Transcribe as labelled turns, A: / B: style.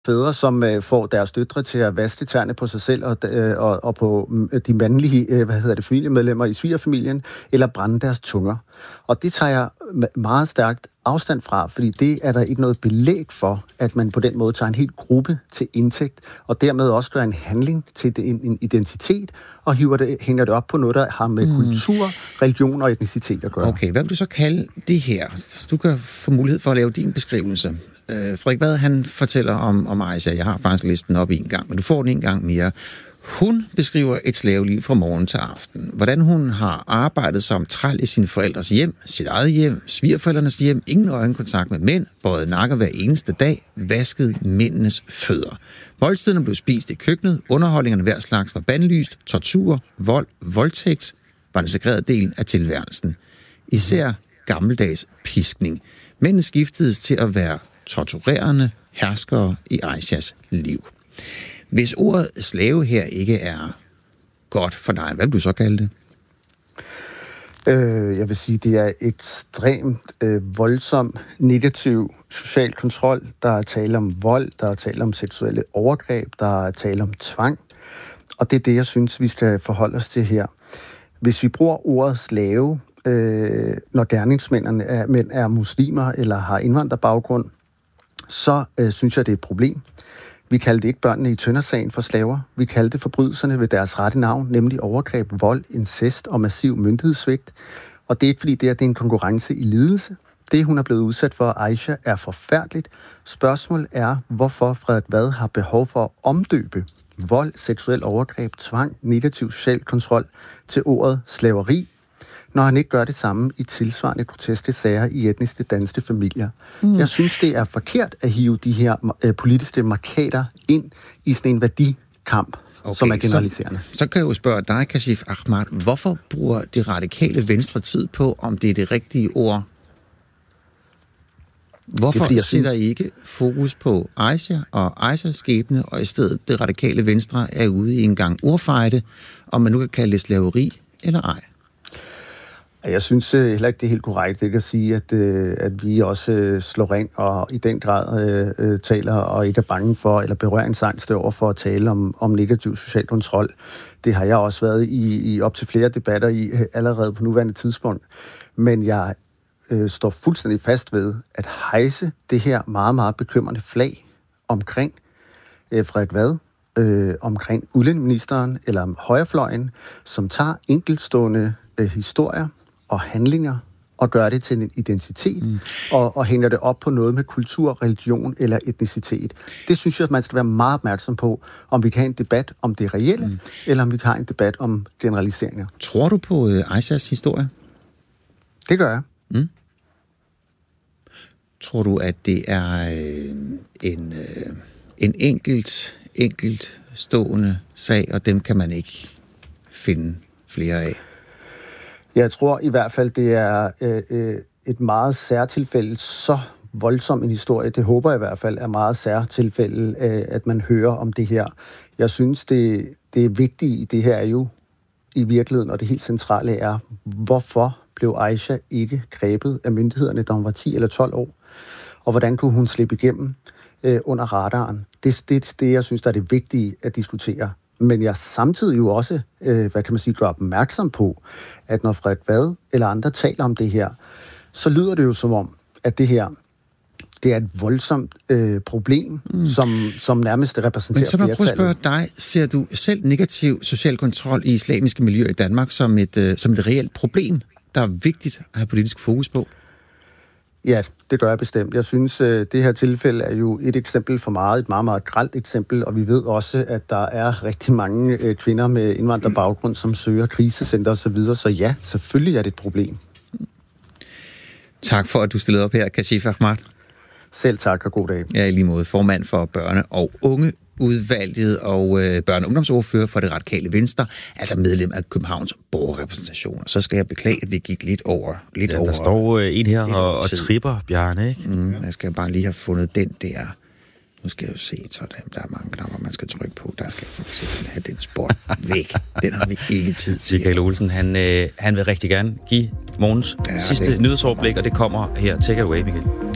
A: fædre, som får deres døtre til at vaske tæerne på sig selv og på de mandlige familiemedlemmer i svigerfamilien, eller brænde deres tunger. Og det tager jeg meget stærkt afstand fra, fordi det er der ikke noget belæg for, at man på den måde tager en hel gruppe til indtægt, og dermed også gør en handling til en identitet, og hænger det op på noget, der har med kultur, religion og etnicitet at gøre.
B: Okay, hvad vil du så kalde det her? Du kan få mulighed for at lave din beskrivelse. Frederik Vad, han fortæller om Aisha. Jeg har faktisk listen op en gang, men du får den en gang mere. Hun beskriver et slaveliv fra morgen til aften. Hvordan hun har arbejdet som træl i sine forældres hjem, sit eget hjem, svigerforældrenes hjem, ingen øjenkontakt med mænd, bøjet nakker hver eneste dag, vasket mændenes fødder. Måltiderne blev spist i køkkenet, underholdningerne hver slags var bandlyst, tortur, vold, voldtægt var en integreret del af tilværelsen. Især gammeldags piskning. Mændene skiftedes til at være torturerende herskere i Aishas liv. Hvis ordet slave her ikke er godt for dig, hvad vil du så kalde det?
A: Jeg vil sige, det er ekstremt voldsom, negativ social kontrol. Der er tale om vold, der er tale om seksuelle overgreb, der er tale om tvang. Og det er det, jeg synes, vi skal forholde os til her. Hvis vi bruger ordet slave, når gerningsmændene er muslimer eller har indvandrerbaggrund, så synes jeg, det er et problem. Vi kaldte ikke børnene i Tøndersagen for slaver. Vi kaldte forbrydelserne ved deres rette navn, nemlig overgreb, vold, incest og massiv myndighedssvigt. Og det er ikke fordi, det er en konkurrence i lidelse. Det, hun er blevet udsat for, Aisha, er forfærdeligt. Spørgsmålet er, hvorfor Frederik Vad har behov for at omdøbe vold, seksuel overgreb, tvang, negativ social kontrol til ordet slaveri, når han ikke gør det samme i tilsvarende groteske sager i etniske danske familier. Jeg synes, det er forkert at hive de her politiske markader ind i sådan en værdikamp, som er generaliserende.
B: Så kan jeg jo spørge dig, Kashif Ahmad, hvorfor bruger det radikale venstre tid på, om det er det rigtige ord? Hvorfor sætter I ikke fokus på Aisha og Aishas skæbne, og i stedet det radikale venstre er ude i en gang ordfejde, om man nu kan kalde det slaveri eller ej?
A: Jeg synes heller ikke, det er helt korrekt. Det kan sige, at vi også slår ring og i den grad taler og ikke er bange for, eller berøringsangst over for at tale om negativ social kontrol. Det har jeg også været i op til flere debatter i allerede på nuværende tidspunkt. Men jeg står fuldstændig fast ved at hejse det her meget, meget bekymrende flag omkring Frederik Vad, omkring udlændingeministeren eller højrefløjen, som tager enkeltstående historier og handlinger og gør det til en identitet, og hænger det op på noget med kultur, religion eller etnicitet. Det synes jeg, at man skal være meget opmærksom på, om vi kan have en debat om det reelle, eller om vi har en debat om generaliseringer.
B: Tror du på Aishas historie?
A: Det gør jeg.
B: Tror du, at det er en enkelt stående sag, og dem kan man ikke finde flere af?
A: Jeg tror i hvert fald, det er et meget særtilfælde, så voldsom en historie. Det håber jeg i hvert fald er meget særtilfælde, at man hører om det her. Jeg synes, det vigtige i det her er jo i virkeligheden, og det helt centrale er, hvorfor blev Aisha ikke grebet af myndighederne, da hun var 10 eller 12 år? Og hvordan kunne hun slippe igennem under radaren? Det er det, jeg synes, der er det vigtige at diskutere. Men jeg samtidig jo også, gør opmærksom på, at når Frederik Vad eller andre taler om det her, så lyder det jo som om, at det her, det er et voldsomt problem, som nærmest repræsenterer flertallet.
B: Men så må jeg prøve at spørge dig, ser du selv negativ social kontrol i islamiske miljøer i Danmark som et reelt problem, der er vigtigt at have politisk fokus på?
A: Ja, det gør jeg bestemt. Jeg synes, det her tilfælde er jo et eksempel for meget, et meget, meget grelt eksempel, og vi ved også, at der er rigtig mange kvinder med indvandrerbaggrund, som søger krisecenter osv., så ja, selvfølgelig er det et problem.
B: Tak for, at du stillede op her, Kashif Ahmad.
A: Selv tak, og god dag.
B: Jeg er i lige måde formand for børne- og ungeudvalget og børne- og ungdomsordfører for det radikale venstre, altså medlem af Københavns borgerrepræsentation. Så skal jeg beklage, at vi gik lidt over.
C: Der står en her og tripper, Bjarne, ikke?
B: Jeg skal bare lige have fundet den der. Nu skal jeg jo se, sådan, der er mange knapper, man skal trykke på. Der skal jeg for eksempel have den spot væk. Den har vi ikke tid til.
C: Michael Olsen, han vil rigtig gerne give morgens sidste nyhedsoverblik, og det kommer her. Take it away, Michael.